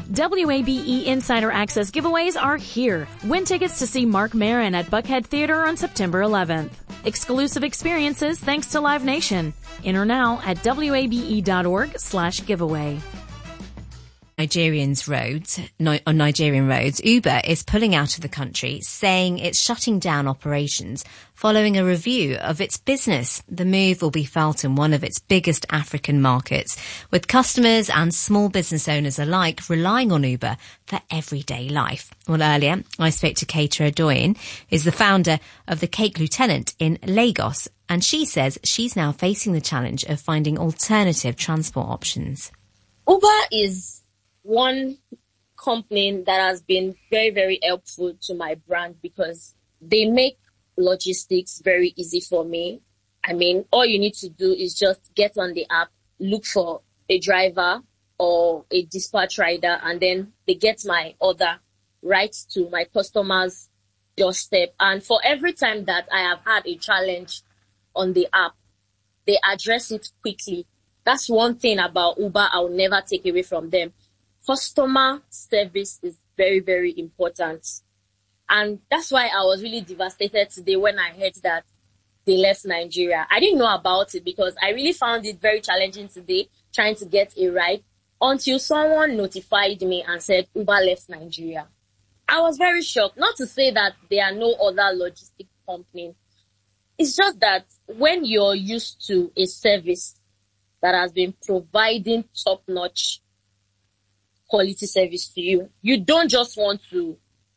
WABE Insider Access giveaways are here. Win tickets to see Marc Maron at Buckhead Theater on September 11th. Exclusive experiences thanks to Live Nation. Enter now at wabe.org/giveaway. On Nigerian roads, Uber is pulling out of the country, saying it's shutting down operations following a review of its business. The move will be felt in one of its biggest African markets, with customers and small business owners alike relying on Uber for everyday life. Well, earlier, I spoke to Keita Adoyin, who's the founder of the Cake Lieutenant in Lagos, and she says she's now facing the challenge of finding alternative transport options. Uber is one company that has been very, very helpful to my brand because they make logistics very easy for me. I mean, all you need to do is just get on the app, look for a driver or a dispatch rider, and then they get my order right to my customer's doorstep. And for every time that I have had a challenge on the app, they address it quickly. That's one thing about Uber I will never take away from them. Customer service is very, very important. And that's why I was really devastated today when I heard that they left Nigeria. I didn't know about it because I really found it very challenging today trying to get a ride until someone notified me and said Uber left Nigeria. I was very shocked. Not to say that there are no other logistics companies. It's just that when you're used to a service that has been providing top-notch quality service to you, you don't just want to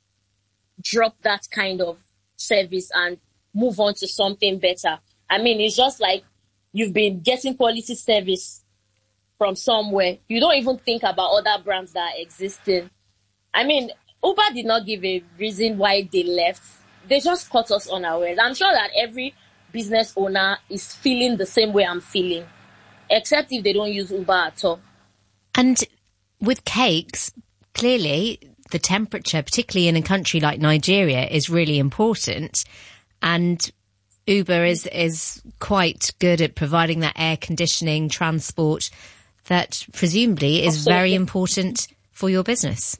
drop that kind of service and move on to something better. I mean, it's just like you've been getting quality service from somewhere. You don't even think about other brands that are existing. I mean, Uber did not give a reason why they left. They just caught us unawares. I'm sure that every business owner is feeling the same way I'm feeling, except if they don't use Uber at all. And with cakes, clearly the temperature, particularly in a country like Nigeria, is really important. And Uber is quite good at providing that air conditioning transport that presumably is very important for your business.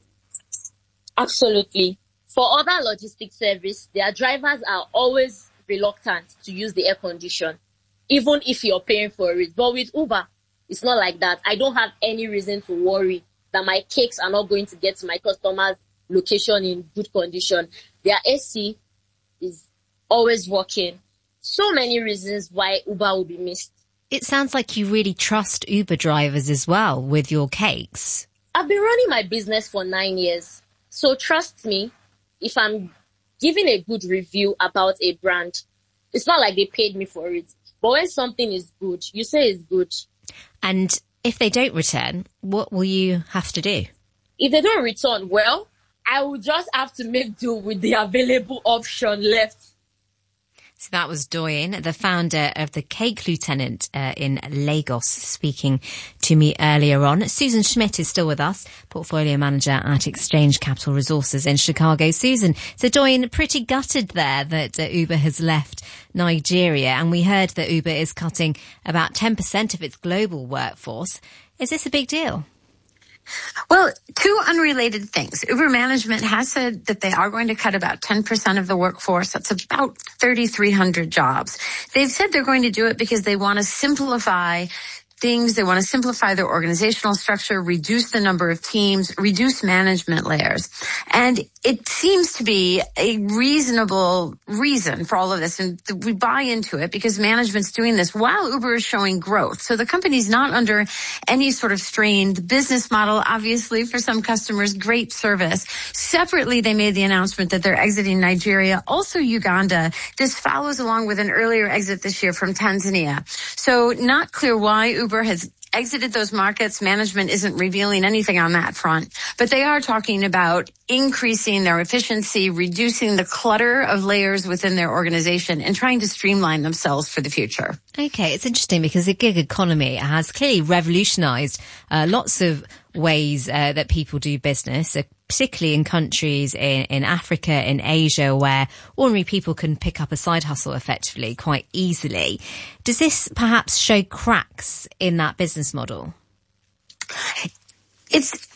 Absolutely. For other logistics service, their drivers are always reluctant to use the air condition, even if you're paying for it. But with Uber, it's not like that. I don't have any reason to worry that my cakes are not going to get to my customer's location in good condition. Their AC is always working. So many reasons why Uber will be missed. It sounds like you really trust Uber drivers as well with your cakes. I've been running my business for 9 years. So trust me, if I'm giving a good review about a brand, it's not like they paid me for it. But when something is good, you say it's good. And if they don't return, what will you have to do? If they don't return, well, I will just have to make do with the available option left. So that was Doyin, the founder of the Cake Lieutenant in Lagos, speaking to me earlier on. Susan Schmidt is still with us, portfolio manager at Exchange Capital Resources in Chicago. Susan, so Doyin, pretty gutted there that Uber has left Nigeria, and we heard that Uber is cutting about 10% of its global workforce. Is this a big deal? Well, two unrelated things. Uber management has said that they are going to cut about 10% of the workforce. That's about 3,300 jobs. They've said they're going to do it because they want to simplify things. They want to simplify their organizational structure, reduce the number of teams, reduce management layers. And it seems to be a reasonable reason for all of this. And we buy into it because management's doing this while Uber is showing growth. So the company's not under any sort of strain. The business model, obviously, for some customers, great service. Separately, they made the announcement that they're exiting Nigeria, also Uganda. This follows along with an earlier exit this year from Tanzania. So not clear why Uber has exited those markets. Management isn't revealing anything on that front, but they are talking about increasing their efficiency, reducing the clutter of layers within their organization, and trying to streamline themselves for the future. Okay, it's interesting because the gig economy has clearly revolutionized lots of ways that people do business, particularly in countries in Africa, in Asia, where ordinary people can pick up a side hustle effectively quite easily. Does this perhaps show cracks in that business model? It's